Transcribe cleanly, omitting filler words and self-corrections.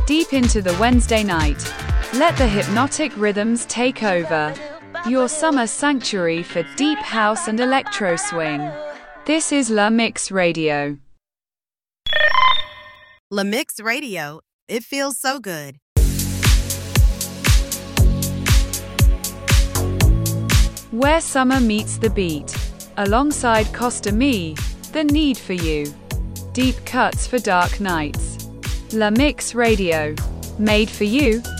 deep into the Wednesday night. Let the hypnotic rhythms take over. Your summer sanctuary for deep house and electro swing. This is La Mix Radio. La Mix Radio. It feels so good. Where summer meets the beat. Alongside Costa Me, The Need for You. Deep cuts for dark nights. La Mix Radio. Made for you.